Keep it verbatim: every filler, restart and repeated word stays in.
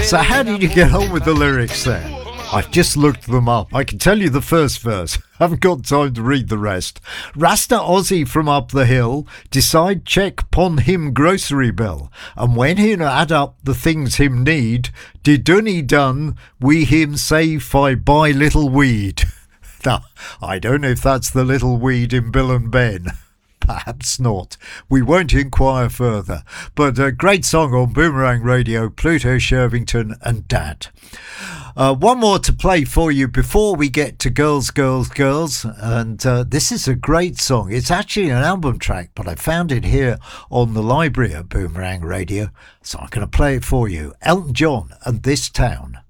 So how did you get on with the lyrics there? I've just looked them up. I can tell you the first verse. Haven't got time to read the rest. Rasta Aussie from up the hill decide check pon him grocery bill, and when him add up the things him need, de done he done, we him save fi buy little weed. Now, I don't know if that's the little weed in Bill and Ben. Perhaps not. We won't inquire further. But a great song on Boomerang Radio, Pluto Shervington and Dad. Uh, one more to play for you before we get to Girls, Girls, Girls. And uh, this is a great song. It's actually an album track, but I found it here on the library at Boomerang Radio. So I'm going to play it for you. Elton John and This Town.